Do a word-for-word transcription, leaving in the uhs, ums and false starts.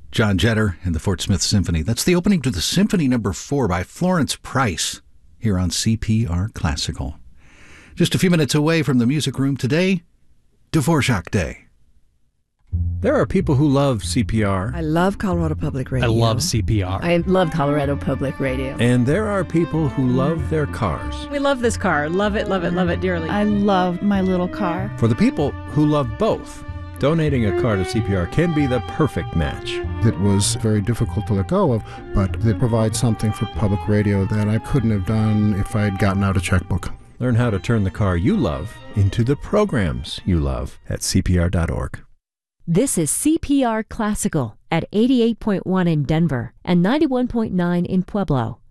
John Jetter and the Fort Smith Symphony. That's the opening to the Symphony Number Four by Florence Price here on C P R Classical. Just a few minutes away from the music room today, Dvorak Day. There are people who love C P R. I love Colorado Public Radio. I love C P R. I love Colorado Public Radio. And there are people who love their cars. We love this car. Love it, love it, love it dearly. I love my little car. For the people who love both, donating a car to C P R can be the perfect match. It was very difficult to let go of, but it provides something for public radio that I couldn't have done if I had gotten out a checkbook. Learn how to turn the car you love into the programs you love at C P R dot org. This is C P R Classical at eighty-eight point one in Denver and ninety-one point nine in Pueblo.